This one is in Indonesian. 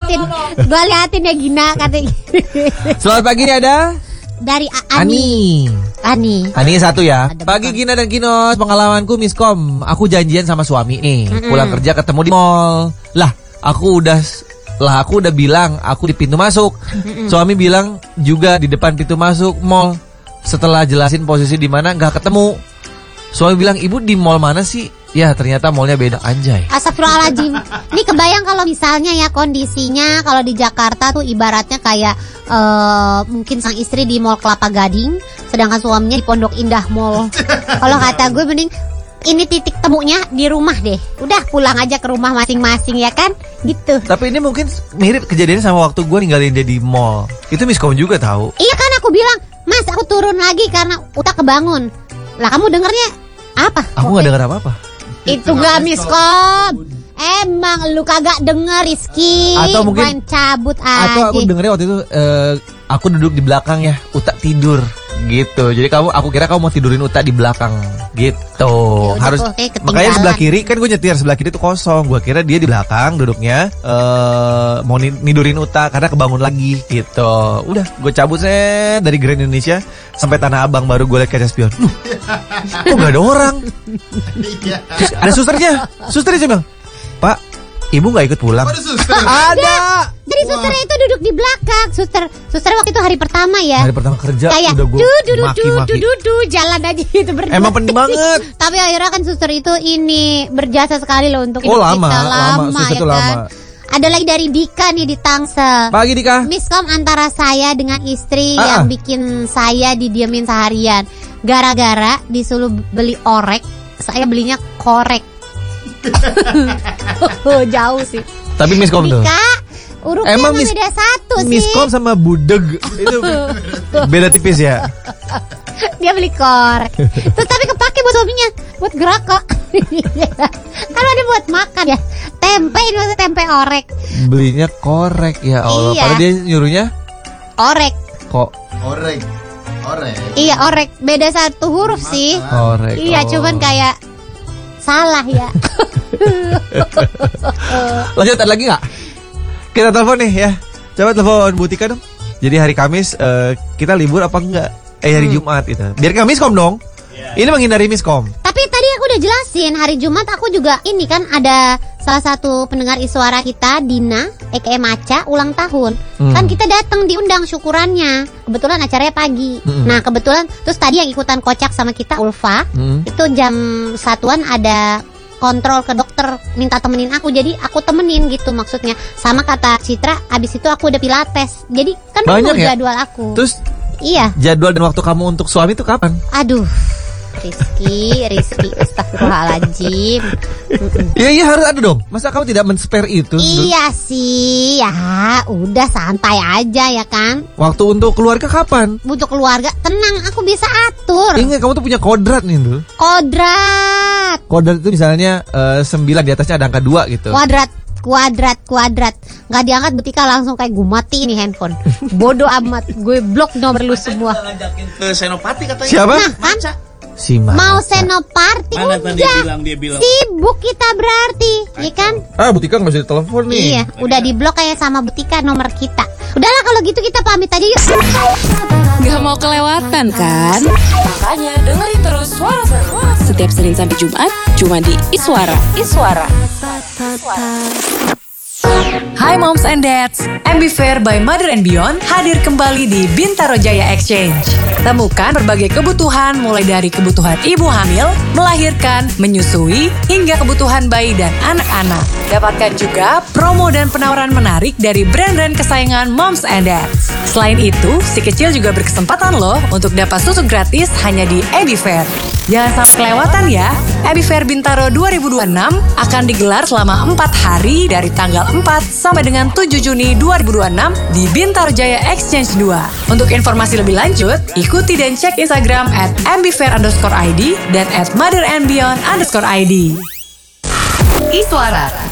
liatin ya Gina katanya. Selamat pagi nih ada Dari Ani. Satu ya. Pagi Gina dan Kinos, pengalamanku miskom. Aku janjian sama suami nih. Pulang kerja ketemu di mall. Aku udah bilang aku di pintu masuk. Suami bilang juga di depan pintu masuk mall. Setelah jelasin posisi di mana nggak ketemu. Suami bilang, "Ibu di mall mana sih?" Ya ternyata mallnya beda, anjay. Astagfirullahaladzim. Ini kebayang kalau misalnya ya kondisinya kalau di Jakarta tuh ibaratnya kayak mungkin sang istri di Mall Kelapa Gading, sedangkan suaminya di Pondok Indah Mall. Kalau kata gue mending ini titik temunya di rumah deh. Udah pulang aja ke rumah masing-masing ya kan, gitu. Tapi ini mungkin mirip kejadiannya sama waktu gue ninggalin dia di mall. Itu miskom juga tahu. Iya kan aku bilang, "Mas, aku turun lagi karena udah kebangun." Lah kamu dengernya apa? Aku nggak dengar apa-apa. Itu gak miskom. Emang lu kagak denger Rizky. Atau mungkin main cabut aja. Atau aku dengernya waktu itu aku duduk di belakang ya, Uta tidur gitu. Jadi aku kira kamu mau tidurin Uta di belakang gitu. Ya, harus makanya sebelah kiri kan gue nyetir, sebelah kiri tuh kosong. Gue kira dia di belakang duduknya mau nidurin Uta karena kebangun lagi gitu. Udah gue cabut dari Grand Indonesia sampai Tanah Abang, baru gue liat kaca spion. Kok gak ada orang? Terus ada susternya bilang, "Pak, ibu gak ikut pulang?" Ada. Jadi susternya itu duduk di belakang. Suster waktu itu hari pertama ya. Hari pertama kerja kayak udah gue maki-maki. Jalan aja gitu berdua. Emang penting banget. Tapi akhirnya kan suster itu ini berjasa sekali loh untuk hidup lama, kita. Lama suster ya itu kan. lama. Ada lagi dari Dika nih di Tangsel. Pagi Dika. Miskom antara saya dengan istri yang bikin saya didiemin seharian. Gara-gara disuruh beli orek, saya belinya korek. Jauh sih. Tapi miskom tuh. Dika, urutnya emang beda satu sih. Miskom sama budeg itu beda tipis ya. Dia beli korek. Terus tapi kepake buat suaminya, buat gerak kok. Kalau ada buat makan ya. Tempe, ini maksudnya tempe orek. Belinya korek ya Allah. Iya. Padahal dia nyuruhnya orek. Kok orek. Iya orek, beda satu huruf sih. Orek. Iya, cuman kayak salah ya. Lanjut, ada lagi nggak? Kita telepon nih ya. Coba telepon Bu Tika dong. Jadi hari Kamis kita libur apa enggak? Hari Jumat gitu. Biar nggak miskom dong. Ini menghindari miskom. Tapi tadi aku udah jelasin, hari Jumat aku juga ini kan ada salah satu pendengar Iswara kita, Dina, aka Maca, ulang tahun. Kan kita datang diundang syukurannya. Kebetulan acaranya pagi. Nah, kebetulan terus tadi yang ikutan kocak sama kita Ulfa, itu jam 1-an ada kontrol ke dokter, minta temenin aku. Jadi aku temenin gitu maksudnya. Sama kata Citra, abis itu aku udah pilates. Jadi kan banyak penuh ya? jadwal aku. Terus iya. Jadwal dan waktu kamu untuk suami itu kapan? Aduh, Rizky, astagfirullahaladzim. Iya harus ada dong. Masa kamu tidak men-spare itu? Iya sih, ya udah santai aja ya kan. Waktu untuk keluarga kapan? Untuk keluarga tenang, aku bisa atur. Ingat kamu tuh punya kodrat nih tuh. Kodrat itu misalnya 9 di atasnya ada angka 2 gitu. Kuadrat nggak diangkat Betika langsung kayak gue mati ini handphone. Bodoh amat, gue blok nomor lu semua. Ngajakin ke Senopati katanya. Siapa? Nah kan Si Maca. mau Senopati Mana udah dia bilang. sibuk kita berarti ya kan. Butika nggak bisa ditelepon nih. Iya udah diblok kayak sama Betika nomor kita. Udahlah kalau gitu kita pamit aja yuk. Gak mau kelewatan kan? Makanya dengerin terus Suara Seru setiap Senin sampai Jumat cuma di Iswara. Hai Moms and Dads, MB Fair by Mother and Beyond hadir kembali di Bintaro Jaya Exchange. Temukan berbagai kebutuhan mulai dari kebutuhan ibu hamil, melahirkan, menyusui, hingga kebutuhan bayi dan anak-anak. Dapatkan juga promo dan penawaran menarik dari brand-brand kesayangan Moms and Dads. Selain itu, si kecil juga berkesempatan loh untuk dapat susu gratis hanya di MB Fair. Jangan sampai kelewatan ya, MB Fair Bintaro 2026 akan digelar selama 4 hari dari tanggal 4 sampai dengan 7 Juni 2026 di Bintaro Jaya Exchange 2. Untuk informasi lebih lanjut, ikuti dan cek Instagram @mbfair_id dan @motherandbeyond_id. Iswara